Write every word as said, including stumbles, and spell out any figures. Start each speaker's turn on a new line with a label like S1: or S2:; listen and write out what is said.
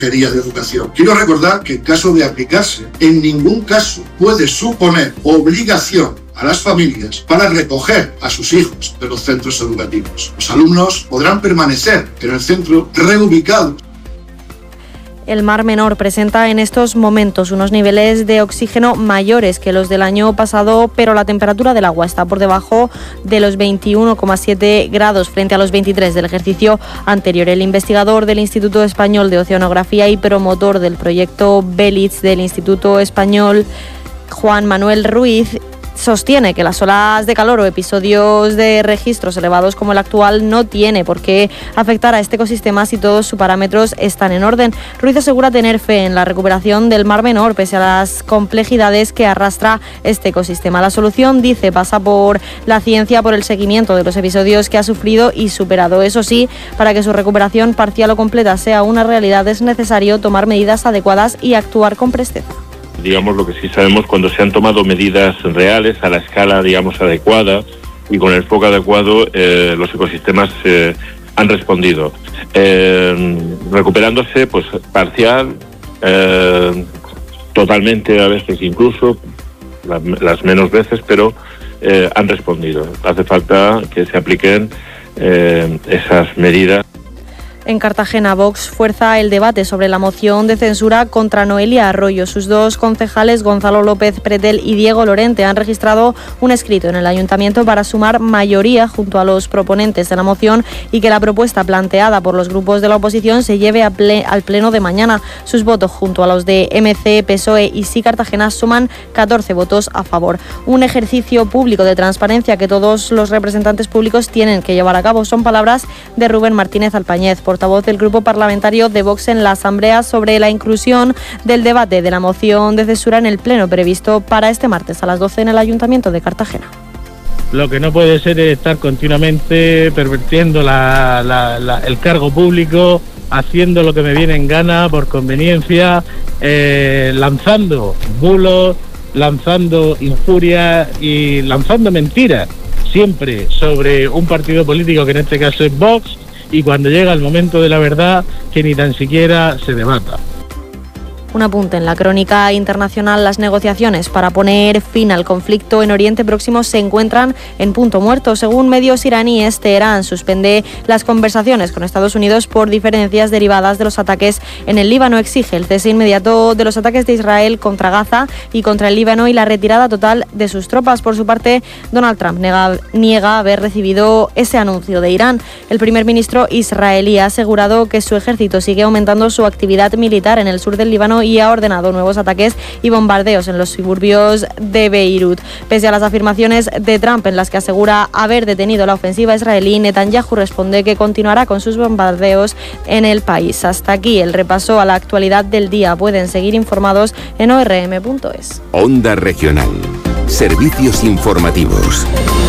S1: Consejería de Educación. Quiero recordar que en caso de aplicarse, en ningún caso puede suponer obligación a las familias para recoger a sus hijos de los centros educativos. Los alumnos podrán permanecer en el centro reubicado.
S2: El Mar Menor presenta en estos momentos unos niveles de oxígeno mayores que los del año pasado, pero la temperatura del agua está por debajo de los veintiuno coma siete grados frente a los veintitrés del ejercicio anterior. El investigador del Instituto Español de Oceanografía y promotor del proyecto Belitz del Instituto Español, Juan Manuel Ruiz, sostiene que las olas de calor o episodios de registros elevados como el actual no tiene por qué afectar a este ecosistema si todos sus parámetros están en orden. Ruiz asegura tener fe en la recuperación del Mar Menor pese a las complejidades que arrastra este ecosistema. La solución, dice, pasa por la ciencia, por el seguimiento de los episodios que ha sufrido y superado. Eso sí, para que su recuperación parcial o completa sea una realidad es necesario tomar medidas adecuadas y actuar con presteza.
S3: Digamos, lo que sí sabemos, cuando se han tomado medidas reales a la escala, digamos, adecuada y con el enfoque adecuado, eh, los ecosistemas eh, han respondido. Eh, recuperándose, pues, parcial, eh, totalmente a veces incluso, la, las menos veces, pero eh, han respondido. Hace falta que se apliquen eh, esas medidas.
S2: En Cartagena, Vox fuerza el debate sobre la moción de censura contra Noelia Arroyo. Sus dos concejales, Gonzalo López Pretel y Diego Lorente, han registrado un escrito en el Ayuntamiento para sumar mayoría junto a los proponentes de la moción y que la propuesta planteada por los grupos de la oposición se lleve a ple- al pleno de mañana. Sus votos, junto a los de M C, P S O E y Sí Cartagena, suman catorce votos a favor. Un ejercicio público de transparencia que todos los representantes públicos tienen que llevar a cabo. Son palabras de Rubén Martínez Alpañez, portavoz del grupo parlamentario de Vox en la Asamblea, sobre la inclusión del debate de la moción de censura en el pleno previsto para este martes a las doce en el Ayuntamiento de Cartagena.
S4: Lo que no puede ser es estar continuamente pervirtiendo la, la, la, el cargo público, haciendo lo que me viene en gana por conveniencia, eh, lanzando bulos, lanzando injurias y lanzando mentiras, siempre sobre un partido político que en este caso es Vox, y cuando llega el momento de la verdad, que ni tan siquiera se debata.
S2: Un apunte en la crónica internacional: las negociaciones para poner fin al conflicto en Oriente Próximo se encuentran en punto muerto. Según medios iraníes, Teherán suspende las conversaciones con Estados Unidos por diferencias derivadas de los ataques en el Líbano. Exige el cese inmediato de los ataques de Israel contra Gaza y contra el Líbano y la retirada total de sus tropas. Por su parte, Donald Trump niega, niega haber recibido ese anuncio de Irán. El primer ministro israelí ha asegurado que su ejército sigue aumentando su actividad militar en el sur del Líbano y ha ordenado nuevos ataques y bombardeos en los suburbios de Beirut. Pese a las afirmaciones de Trump en las que asegura haber detenido la ofensiva israelí, Netanyahu responde que continuará con sus bombardeos en el país. Hasta aquí el repaso a la actualidad del día. Pueden seguir informados en o r m punto es.
S5: Onda Regional. Servicios informativos.